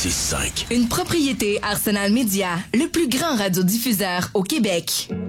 1065. Une propriété Arsenal Média, le plus grand radiodiffuseur au Québec.